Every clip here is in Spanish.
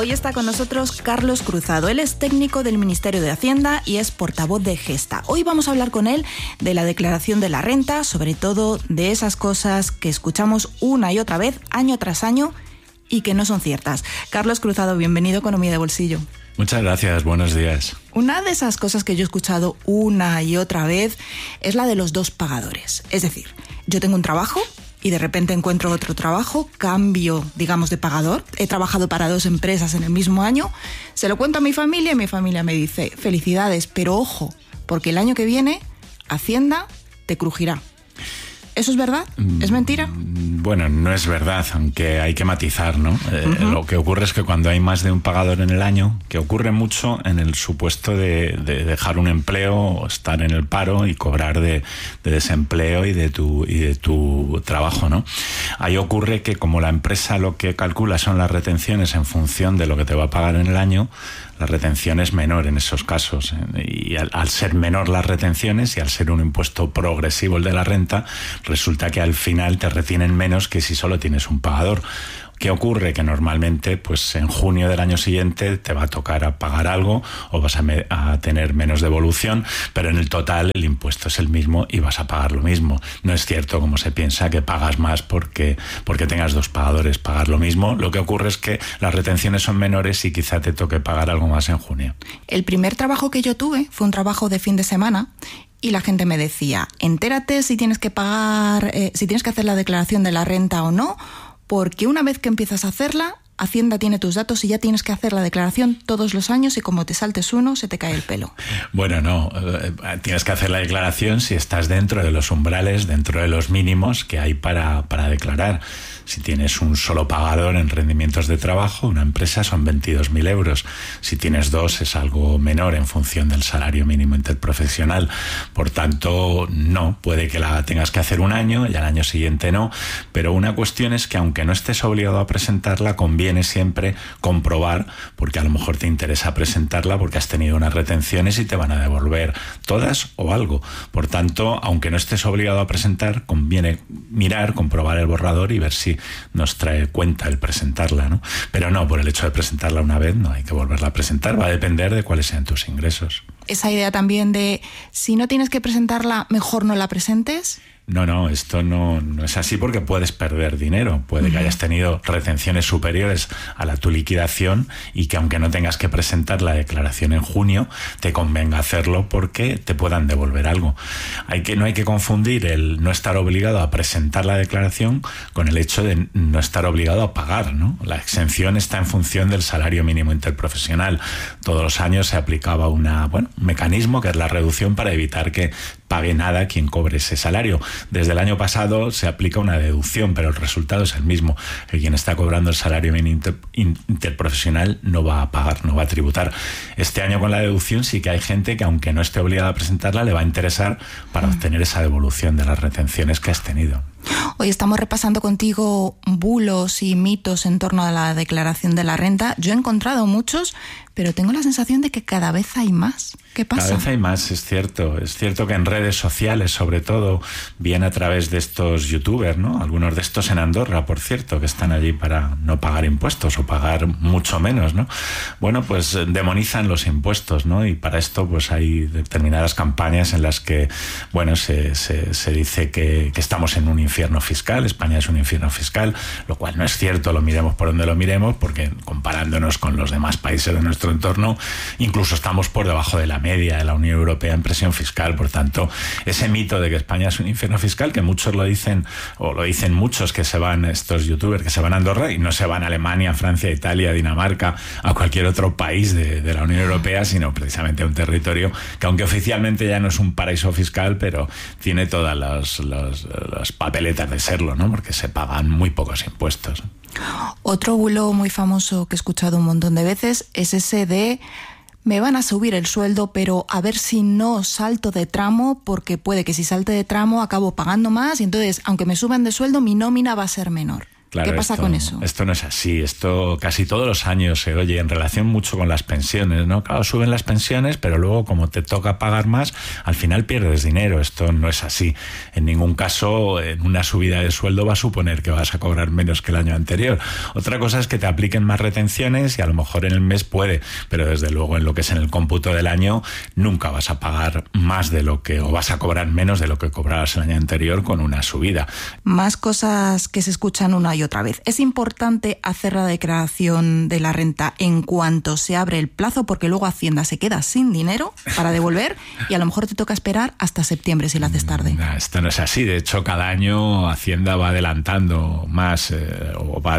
Hoy está con nosotros Carlos Cruzado. Él es técnico del Ministerio de Hacienda y es portavoz de Gesta. Hoy vamos a hablar con él de la declaración de la renta, sobre todo de esas cosas que escuchamos una y otra vez, año tras año, y que no son ciertas. Carlos Cruzado, bienvenido a Economía de Bolsillo. Muchas gracias, buenos días. Una de esas cosas que yo he escuchado una y otra vez es la de los dos pagadores. Es decir, yo tengo un trabajo y de repente encuentro otro trabajo, cambio, digamos, de pagador. He trabajado para dos empresas en el mismo año, se lo cuento a mi familia y mi familia me dice, felicidades, pero ojo, porque el año que viene Hacienda te crujirá. ¿Eso es verdad? ¿Es mentira? Bueno, no es verdad, aunque hay que matizar, ¿no? Lo que ocurre es que cuando hay más de un pagador en el año, que ocurre mucho en el supuesto de dejar un empleo o estar en el paro y cobrar de desempleo y de tu trabajo, ¿no? Ahí ocurre que como la empresa lo que calcula son las retenciones en función de lo que te va a pagar en el año, la retención es menor en esos casos. Y al ser menor las retenciones y al ser un impuesto progresivo el de la renta, resulta que al final te retienen menos que si solo tienes un pagador. ¿Qué ocurre? Que normalmente pues en junio del año siguiente te va a tocar pagar algo o vas a tener menos devolución, pero en el total el impuesto es el mismo y vas a pagar lo mismo. No es cierto, como se piensa, que pagas más porque tengas dos pagadores, pagar lo mismo. Lo que ocurre es que las retenciones son menores y quizá te toque pagar algo más en junio. El primer trabajo que yo tuve fue un trabajo de fin de semana. Y la gente me decía, entérate si tienes que pagar, si tienes que hacer la declaración de la renta o no, porque una vez que empiezas a hacerla, Hacienda tiene tus datos y ya tienes que hacer la declaración todos los años y como te saltes uno, se te cae el pelo. Bueno, no, tienes que hacer la declaración si estás dentro de los umbrales, dentro de los mínimos que hay para declarar. Si tienes un solo pagador en rendimientos de trabajo, una empresa son 22.000 euros. Si tienes dos es algo menor en función del salario mínimo interprofesional. Por tanto, no, puede que la tengas que hacer un año y al año siguiente no, pero una cuestión es que aunque no estés obligado a presentarla, conviene siempre comprobar, porque a lo mejor te interesa presentarla porque has tenido unas retenciones y te van a devolver todas o algo. Por tanto, aunque no estés obligado a presentar, conviene mirar, comprobar el borrador y ver si nos trae cuenta el presentarla, ¿no? Pero no, por el hecho de presentarla una vez no hay que volverla a presentar, va a depender de cuáles sean tus ingresos. Esa idea también de si no tienes que presentarla, mejor no la presentes. No, esto no es así porque puedes perder dinero. Puede que hayas tenido retenciones superiores a tu liquidación y que aunque no tengas que presentar la declaración en junio, te convenga hacerlo porque te puedan devolver algo. No hay que confundir el no estar obligado a presentar la declaración con el hecho de no estar obligado a pagar, ¿no? La exención está en función del salario mínimo interprofesional. Todos los años se aplicaba un mecanismo que es la reducción para evitar que pague nada quien cobre ese salario. Desde el año pasado se aplica una deducción, pero el resultado es el mismo. Que quien está cobrando el salario mínimo interprofesional no va a pagar, no va a tributar. Este año con la deducción sí que hay gente que aunque no esté obligada a presentarla, le va a interesar para obtener esa devolución de las retenciones que has tenido. Hoy estamos repasando contigo bulos y mitos en torno a la declaración de la renta. Yo he encontrado muchos, pero tengo la sensación de que cada vez hay más. ¿Qué pasa? Cada vez hay más, es cierto. Es cierto que en redes sociales, sobre todo, bien a través de estos youtubers, ¿no? Algunos de estos en Andorra, por cierto, que están allí para no pagar impuestos o pagar mucho menos, ¿no? Bueno, pues demonizan los impuestos, ¿no? Y para esto pues hay determinadas campañas en las que, bueno, se dice que estamos en un infierno fiscal, España es un infierno fiscal, lo cual no es cierto, lo miremos por donde lo miremos, porque comparándonos con los demás países de nuestro entorno, incluso estamos por debajo de la media de la Unión Europea en presión fiscal. Por tanto, ese mito de que España es un infierno fiscal, que muchos lo dicen, o lo dicen muchos que se van, estos youtubers que se van a Andorra y no se van a Alemania, Francia, Italia, Dinamarca, a cualquier otro país de la Unión Europea, sino precisamente a un territorio que aunque oficialmente ya no es un paraíso fiscal, pero tiene todas las papeletas de serlo, ¿no? Porque se pagan muy pocos impuestos. Otro bulo muy famoso que he escuchado un montón de veces es ese de me van a subir el sueldo, pero a ver si no salto de tramo, porque puede que si salte de tramo acabo pagando más y entonces, aunque me suban de sueldo, mi nómina va a ser menor. Claro, ¿Qué pasa con eso? Esto no es así. Esto casi todos los años se oye en relación mucho con las pensiones, ¿no? Claro, suben las pensiones, pero luego como te toca pagar más, al final pierdes dinero. Esto no es así. En ningún caso, en una subida de sueldo va a suponer que vas a cobrar menos que el año anterior. Otra cosa es que te apliquen más retenciones y a lo mejor en el mes puede, pero desde luego en lo que es en el cómputo del año nunca vas a pagar más de lo que, o vas a cobrar menos de lo que cobrabas el año anterior con una subida. Más cosas que se escuchan una y otra vez. Es importante hacer la declaración de la renta en cuanto se abre el plazo, porque luego Hacienda se queda sin dinero para devolver y a lo mejor te toca esperar hasta septiembre si lo haces tarde. No, esto no es así. De hecho, cada año Hacienda va adelantando más o va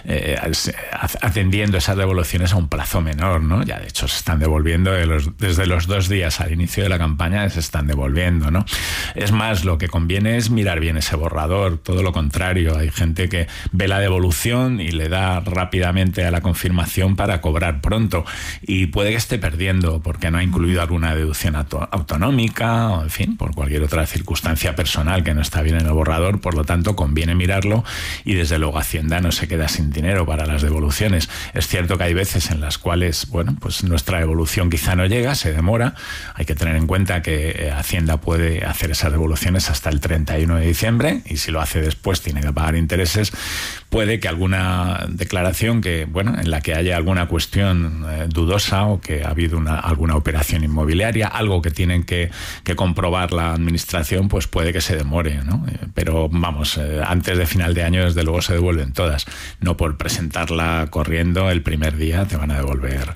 atendiendo esas devoluciones a un plazo menor, ¿no? Ya de hecho se están devolviendo desde los 2 días al inicio de la campaña, se están devolviendo, ¿no? Es más, lo que conviene es mirar bien ese borrador. Todo lo contrario, hay gente que ve la devolución y le da rápidamente a la confirmación para cobrar pronto y puede que esté perdiendo porque no ha incluido alguna deducción autonómica o, en fin, por cualquier otra circunstancia personal que no está bien en el borrador. Por lo tanto, conviene mirarlo y desde luego Hacienda no se queda sin dinero para las devoluciones. Es cierto que hay veces en las cuales, bueno, pues nuestra devolución quizá no llega, se demora. Hay que tener en cuenta que Hacienda puede hacer esas devoluciones hasta el 31 de diciembre y si lo hace después tiene que pagar intereses. Puede que alguna declaración en la que haya alguna cuestión dudosa o que ha habido alguna operación inmobiliaria, algo que tienen que comprobar la administración, pues puede que se demore, ¿no? Pero vamos, antes de final de año desde luego se devuelven todas. No por presentarla corriendo el primer día te van a devolver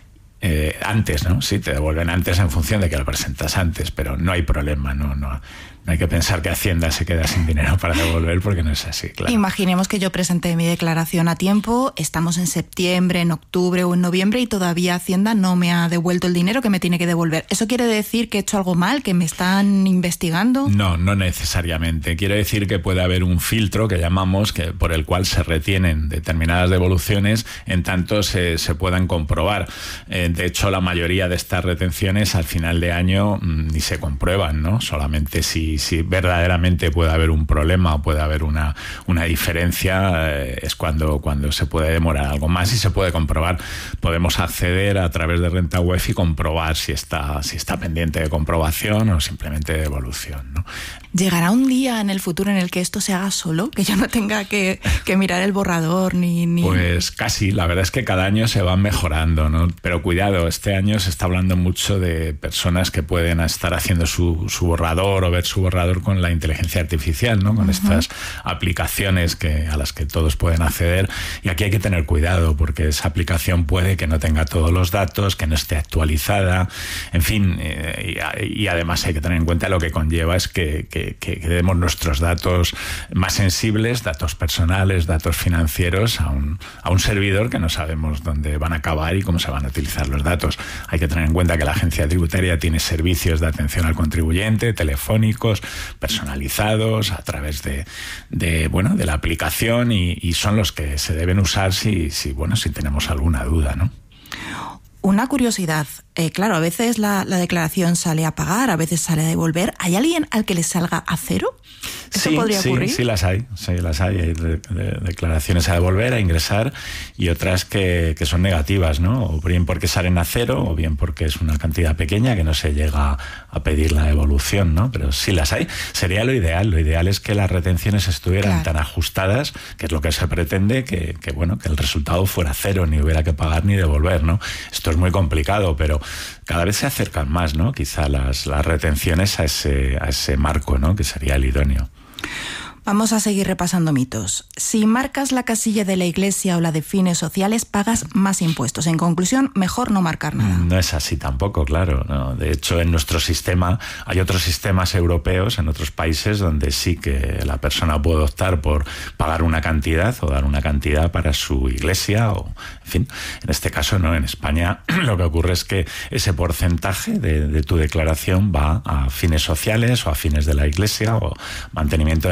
antes, ¿no? Sí, te devuelven antes en función de que lo presentas antes, pero no hay problema, no hay que pensar que Hacienda se queda sin dinero para devolver porque no es así, claro. Imaginemos que yo presenté mi declaración a tiempo, estamos en septiembre, en octubre o en noviembre y todavía Hacienda no me ha devuelto el dinero que me tiene que devolver. ¿Eso quiere decir que he hecho algo mal, que me están investigando? No necesariamente. Quiere decir que puede haber un filtro que llamamos, por el cual se retienen determinadas devoluciones en tanto se puedan comprobar. De hecho, la mayoría de estas retenciones al final de año ni se comprueban, ¿no? Solamente si verdaderamente puede haber un problema o puede haber una diferencia, es cuando se puede demorar algo más y se puede comprobar. Podemos acceder a través de Renta Web y comprobar si está pendiente de comprobación o simplemente de devolución, ¿no? ¿Llegará un día en el futuro en el que esto se haga solo? Que yo no tenga que mirar el borrador ni... Pues casi, la verdad es que cada año se van mejorando, ¿no? Pero cuidado, este año se está hablando mucho de personas que pueden estar haciendo su borrador o ver su borrador con la inteligencia artificial, ¿no? Con estas aplicaciones a las que todos pueden acceder, y aquí hay que tener cuidado porque esa aplicación puede que no tenga todos los datos, que no esté actualizada, en fin, y además hay que tener en cuenta lo que conlleva es que demos nuestros datos más sensibles, datos personales, datos financieros a un servidor que no sabemos dónde van a acabar y cómo se van a utilizar los datos. Hay que tener en cuenta que la agencia tributaria tiene servicios de atención al contribuyente, telefónicos, personalizados a través de la aplicación y son los que se deben usar si tenemos alguna duda, ¿no? Una curiosidad, claro, a veces la declaración sale a pagar, a veces sale a devolver. ¿Hay alguien al que le salga a cero? ¿Eso podría ocurrir? Sí, las hay. Hay declaraciones a devolver, a ingresar y otras que son negativas, ¿no? O bien porque salen a cero o bien porque es una cantidad pequeña que no se llega a pedir la devolución, ¿no? Pero sí las hay. Sería lo ideal. Lo ideal es que las retenciones estuvieran tan ajustadas, que es lo que se pretende, que el resultado fuera cero, ni hubiera que pagar ni devolver, ¿no? Esto es muy complicado, pero cada vez se acercan más, ¿no? Quizá las retenciones a ese marco, ¿no? Que sería el idóneo. Vamos a seguir repasando mitos. Si marcas la casilla de la Iglesia o la de fines sociales, pagas más impuestos. En conclusión, mejor no marcar nada. No es así tampoco, claro, ¿no? De hecho, en nuestro sistema hay otros sistemas europeos, en otros países, donde sí que la persona puede optar por pagar una cantidad o dar una cantidad para su iglesia o, en fin, en este caso no. En España lo que ocurre es que ese porcentaje de tu declaración va a fines sociales o a fines de la Iglesia o mantenimiento de la Iglesia,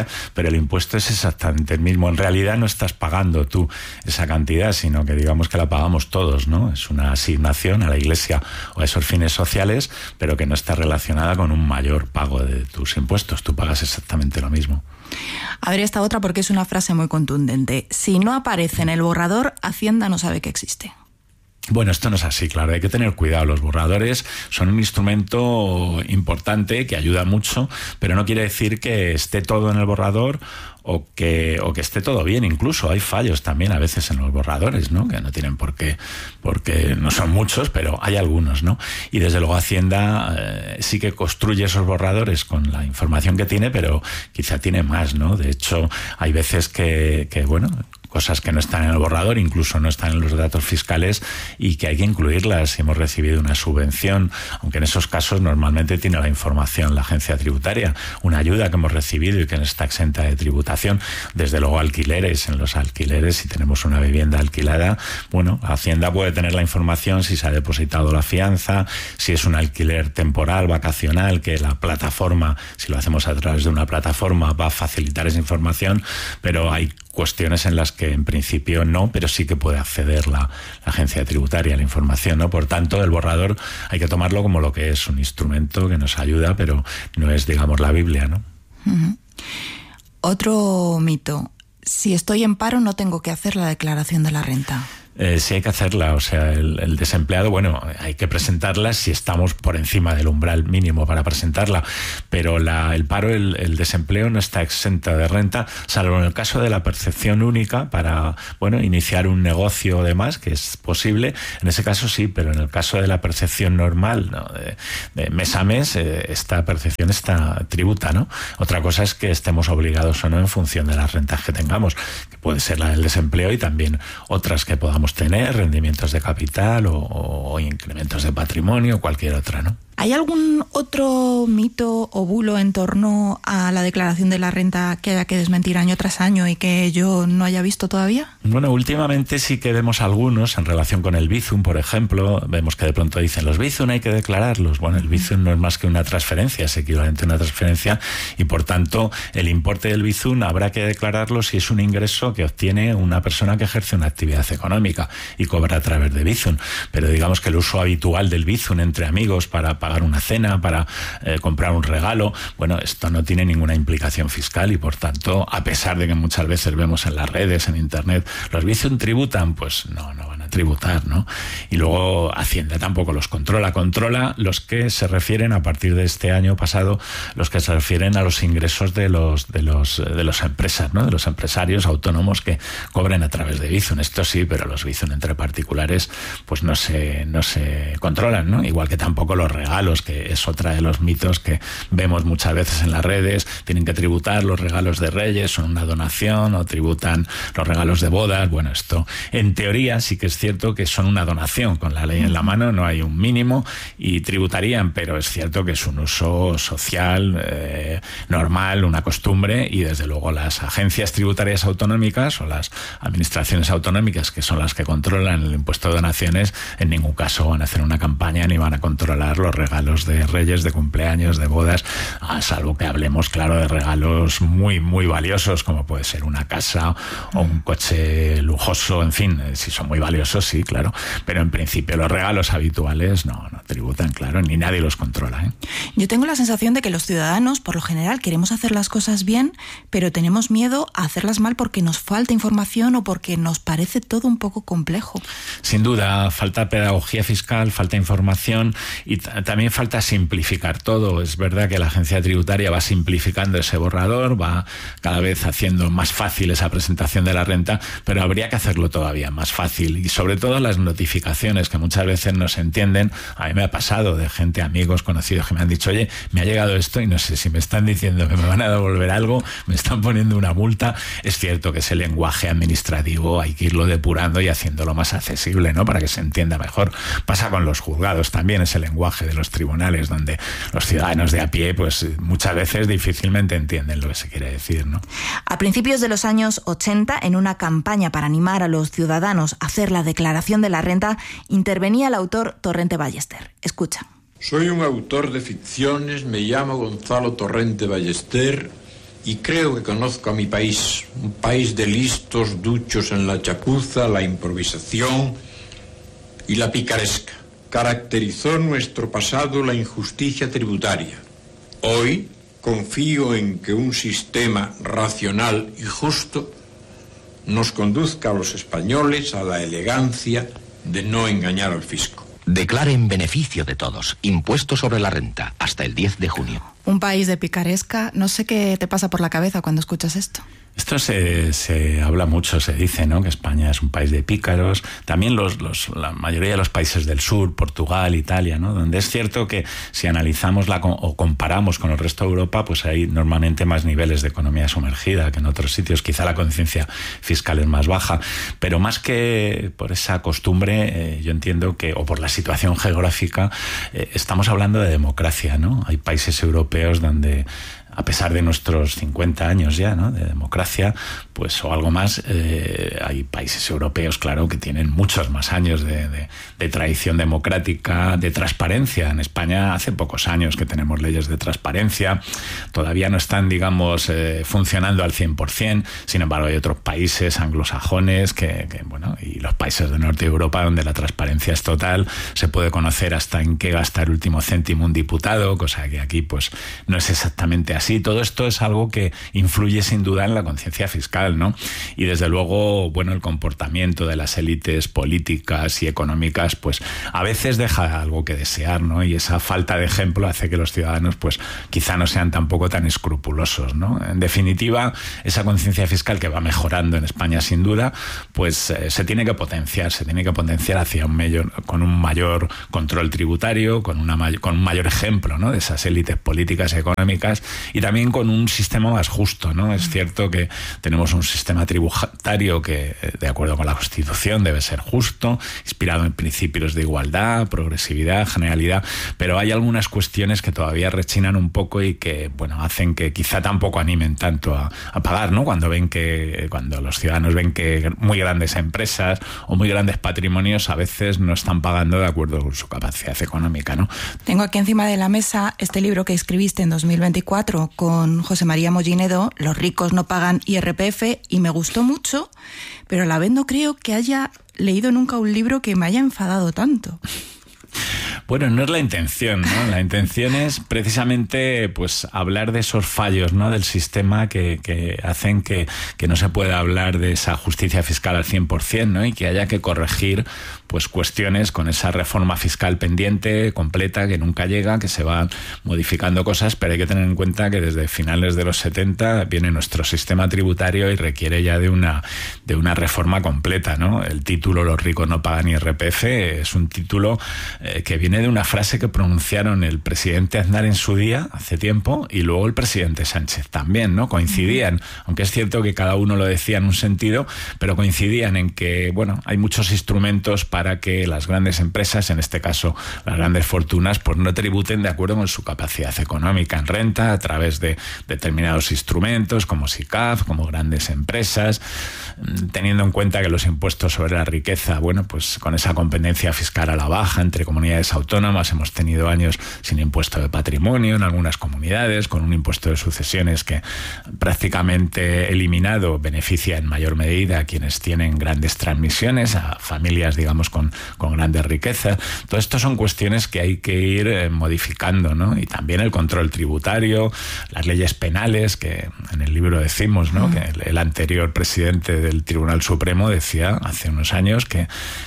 transferencia, pero el impuesto es exactamente el mismo. En realidad no estás pagando tú esa cantidad, sino que digamos que la pagamos todos, ¿no? Es una asignación a la Iglesia o a esos fines sociales, pero que no está relacionada con un mayor pago de tus impuestos. Tú pagas exactamente lo mismo. A ver esta otra, porque es una frase muy contundente. Si no aparece en el borrador, Hacienda no sabe que existe. Bueno, esto no es así, claro, hay que tener cuidado. Los borradores son un instrumento importante que ayuda mucho, pero no quiere decir que esté todo en el borrador o que esté todo bien. Incluso hay fallos también a veces en los borradores, ¿no? Que no tienen por qué, porque no son muchos, pero hay algunos, ¿no? Y desde luego Hacienda sí que construye esos borradores con la información que tiene, pero quizá tiene más, ¿no? De hecho, hay veces que bueno, cosas que no están en el borrador, incluso no están en los datos fiscales y que hay que incluirlas. Si hemos recibido una subvención, aunque en esos casos normalmente tiene la información la agencia tributaria, una ayuda que hemos recibido y que no está exenta de tributación. Desde luego alquileres, en los alquileres, si tenemos una vivienda alquilada, bueno, Hacienda puede tener la información si se ha depositado la fianza, si es un alquiler temporal, vacacional, que la plataforma, si lo hacemos a través de una plataforma, va a facilitar esa información, pero hay cuestiones en las que en principio no, pero sí que puede acceder la agencia tributaria a la información, ¿no? Por tanto, el borrador hay que tomarlo como lo que es, un instrumento que nos ayuda, pero no es, digamos, la Biblia, ¿no? Uh-huh. Otro mito. Si estoy en paro, no tengo que hacer la declaración de la renta. Sí hay que hacerla, o sea, el desempleado, bueno, hay que presentarla si estamos por encima del umbral mínimo para presentarla, pero el paro, el desempleo no está exenta de renta, salvo en el caso de la percepción única para, bueno, iniciar un negocio o demás, que es posible, en ese caso sí, pero en el caso de la percepción normal, ¿no? de mes a mes, esta percepción está tributa, ¿no? Otra cosa es que estemos obligados o no en función de las rentas que tengamos, que puede ser la del desempleo y también otras que podamos tener, rendimientos de capital o incrementos de patrimonio, cualquier otra, ¿no? ¿Hay algún otro mito o bulo en torno a la declaración de la renta que haya que desmentir año tras año y que yo no haya visto todavía? Bueno, últimamente sí que vemos algunos en relación con el Bizum, por ejemplo. Vemos que de pronto dicen, los Bizum hay que declararlos. Bueno, el Bizum no es más que una transferencia, es equivalente a una transferencia y por tanto el importe del Bizum habrá que declararlo si es un ingreso que obtiene una persona que ejerce una actividad económica y cobra a través de Bizum. Pero digamos que el uso habitual del Bizum entre amigos para pagar una cena, para comprar un regalo, bueno, esto no tiene ninguna implicación fiscal y por tanto, a pesar de que muchas veces vemos en las redes, en internet, los Bizum tributan, pues no van a tributar, ¿no? Y luego Hacienda tampoco los controla los que se refieren a partir de este año pasado, los que se refieren a los ingresos de los empresas, ¿no? De los empresarios autónomos que cobren a través de Bizum. Esto sí, pero los Bizum entre particulares pues no se controlan, ¿no? Igual que tampoco los regalos, que es otra de los mitos que vemos muchas veces en las redes. Tienen que tributar los regalos de Reyes, son una donación, o tributan los regalos de bodas. Bueno, esto en teoría sí que es cierto que son una donación, con la ley en la mano no hay un mínimo y tributarían, pero es cierto que es un uso social normal, una costumbre, y desde luego las agencias tributarias autonómicas o las administraciones autonómicas, que son las que controlan el impuesto de donaciones, en ningún caso van a hacer una campaña ni van a controlar los regalos de Reyes, de cumpleaños, de bodas, salvo que hablemos, claro, de regalos muy, muy valiosos, como puede ser una casa o un coche lujoso, en fin, si son muy valiosos, sí, claro, pero en principio los regalos habituales no tributan, claro, ni nadie los controla, ¿eh? Yo tengo la sensación de que los ciudadanos, por lo general, queremos hacer las cosas bien, pero tenemos miedo a hacerlas mal porque nos falta información o porque nos parece todo un poco complejo. Sin duda, falta pedagogía fiscal, falta información y también falta simplificar todo. Es verdad que la agencia tributaria va simplificando ese borrador, va cada vez haciendo más fácil esa presentación de la renta, pero habría que hacerlo todavía más fácil y sobre todo las notificaciones, que muchas veces no se entienden. A mí me ha pasado de gente, amigos, conocidos, que me han dicho, oye, me ha llegado esto y no sé si me están diciendo que me van a devolver algo, me están poniendo una multa. Es cierto que ese lenguaje administrativo hay que irlo depurando y haciéndolo más accesible, ¿no? Para que se entienda mejor. Pasa con los juzgados también, ese lenguaje de los tribunales, donde los ciudadanos de a pie, pues muchas veces difícilmente entienden lo que se quiere decir, ¿no? A principios de los años 80, en una campaña para animar a los ciudadanos a hacer la declaración de la renta, intervenía el autor Torrente Ballester. Escucha. Soy un autor de ficciones, me llamo Gonzalo Torrente Ballester y creo que conozco a mi país, un país de listos, duchos en la chapuza, la improvisación y la picaresca. Caracterizó nuestro pasado la injusticia tributaria. Hoy confío en que un sistema racional y justo nos conduzca a los españoles a la elegancia de no engañar al fisco. Declare en beneficio de todos. Impuesto sobre la renta, hasta el 10 de junio. Un país de picaresca. No sé qué te pasa por la cabeza cuando escuchas esto. Esto se habla mucho, se dice, ¿no?, que España es un país de pícaros. También la mayoría de los países del sur, Portugal, Italia, ¿no?, donde es cierto que si analizamos o comparamos con el resto de Europa, pues hay normalmente más niveles de economía sumergida que en otros sitios. Quizá la conciencia fiscal es más baja, pero más que por esa costumbre, yo entiendo que, o por la situación geográfica, estamos hablando de democracia, ¿no? Hay países europeos donde, a pesar de nuestros 50 años ya, ¿no?, de democracia, pues o algo más, hay países europeos, claro, que tienen muchos más años de tradición democrática, de transparencia. En España hace pocos años que tenemos leyes de transparencia, todavía no están, digamos, funcionando al 100%, sin embargo hay otros países anglosajones bueno, y los países del norte de Europa donde la transparencia es total, se puede conocer hasta en qué gasta el último céntimo un diputado, cosa que aquí pues no es exactamente así. Todo esto es algo que influye sin duda en la conciencia fiscal, ¿no? Y desde luego, bueno, el comportamiento de las élites políticas y económicas, pues a veces deja algo que desear, ¿no? Y esa falta de ejemplo hace que los ciudadanos, pues quizá no sean tampoco tan escrupulosos, ¿no? En definitiva, esa conciencia fiscal que va mejorando en España sin duda, pues se tiene que potenciar hacia con un mayor control tributario, con un mayor ejemplo, ¿no?, de esas élites políticas y económicas, y también con un sistema más justo, ¿no? Es cierto que tenemos un sistema tributario que, de acuerdo con la Constitución, debe ser justo, inspirado en principios de igualdad, progresividad, generalidad, pero hay algunas cuestiones que todavía rechinan un poco y que, bueno, hacen que quizá tampoco animen tanto a pagar, ¿no? Cuando los ciudadanos ven que muy grandes empresas o muy grandes patrimonios a veces no están pagando de acuerdo con su capacidad económica, ¿no? Tengo aquí encima de la mesa este libro que escribiste en 2024 con José María Mollinedo, Los ricos no pagan IRPF, y me gustó mucho, pero a la vez no creo que haya leído nunca un libro que me haya enfadado tanto. Bueno, no es la intención, ¿no? La intención es precisamente pues hablar de esos fallos, ¿no?, del sistema que hacen que no se pueda hablar de esa justicia fiscal al 100%, ¿no? Y que haya que corregir pues cuestiones con esa reforma fiscal pendiente, completa, que nunca llega, que se van modificando cosas, pero hay que tener en cuenta que desde finales de los 70 viene nuestro sistema tributario y requiere ya de una reforma completa, ¿no? El título Los ricos no pagan IRPF es un título que viene de una frase que pronunciaron el presidente Aznar en su día, hace tiempo, y luego el presidente Sánchez también, ¿no? Coincidían, aunque es cierto que cada uno lo decía en un sentido, pero coincidían en que, bueno, hay muchos instrumentos para que las grandes empresas, en este caso las grandes fortunas, pues no tributen de acuerdo con su capacidad económica en renta a través de determinados instrumentos como SICAF, como grandes empresas, teniendo en cuenta que los impuestos sobre la riqueza, bueno, pues con esa competencia fiscal a la baja entre comunidades autónomas, hemos tenido años sin impuesto de patrimonio en algunas comunidades, con un impuesto de sucesiones que prácticamente eliminado beneficia en mayor medida a quienes tienen grandes transmisiones, a familias, digamos, con grandes riquezas. Todo esto son cuestiones que hay que ir modificando, ¿no? Y también el control tributario, las leyes penales, que en el libro decimos, ¿no?, que el anterior presidente del Tribunal Supremo decía hace unos años que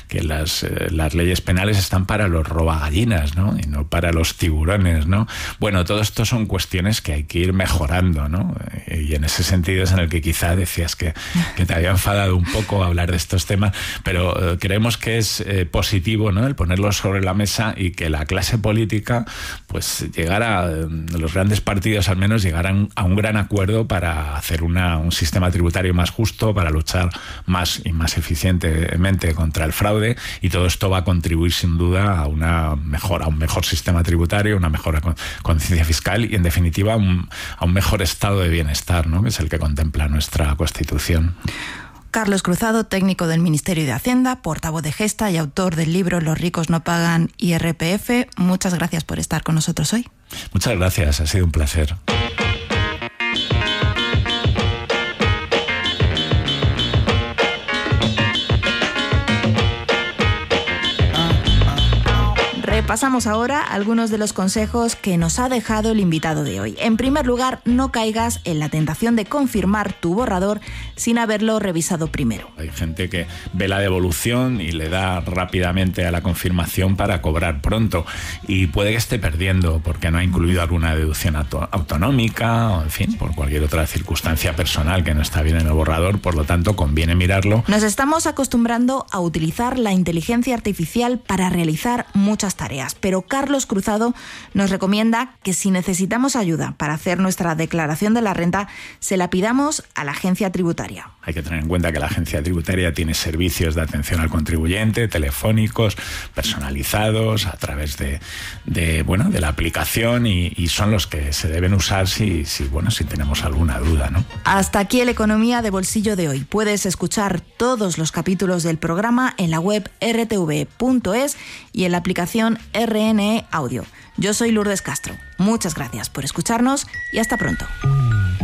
las leyes penales están para los robagallinas, ¿no?, y no para los tiburones, ¿no? Bueno, todo esto son cuestiones que hay que ir mejorando, ¿no? Y en ese sentido es en el que quizá decías que te había enfadado un poco hablar de estos temas, pero creemos que es positivo, ¿no?, el ponerlos sobre la mesa y que la clase política pues llegara, los grandes partidos al menos, llegaran a un gran acuerdo para hacer un sistema tributario más justo, para luchar más y más eficientemente contra el fraude, y todo esto va a contribuir sin duda a un mejor sistema tributario, una mejor conciencia fiscal y en definitiva a un mejor estado de bienestar, ¿no?, que es el que contempla nuestra Constitución. Carlos Cruzado, técnico del Ministerio de Hacienda, portavoz de Gesta y autor del libro Los ricos no pagan IRPF. Muchas gracias por estar con nosotros hoy. Muchas gracias, ha sido un placer. Repasamos ahora algunos de los consejos que nos ha dejado el invitado de hoy. En primer lugar, no caigas en la tentación de confirmar tu borrador sin haberlo revisado primero. Hay gente que ve la devolución y le da rápidamente a la confirmación para cobrar pronto y puede que esté perdiendo porque no ha incluido alguna deducción autonómica o, en fin, por cualquier otra circunstancia personal que no está bien en el borrador. Por lo tanto, conviene mirarlo. Nos estamos acostumbrando a utilizar la inteligencia artificial para realizar muchas tareas, pero Carlos Cruzado nos recomienda que si necesitamos ayuda para hacer nuestra declaración de la renta, se la pidamos a la agencia tributaria. Hay que tener en cuenta que la agencia tributaria tiene servicios de atención al contribuyente, telefónicos, personalizados, a través de la aplicación y son los que se deben usar si tenemos alguna duda, ¿no? Hasta aquí el Economía de Bolsillo de hoy. Puedes escuchar todos los capítulos del programa en la web rtv.es y en la aplicación RNE Audio. Yo soy Lourdes Castro. Muchas gracias por escucharnos y hasta pronto.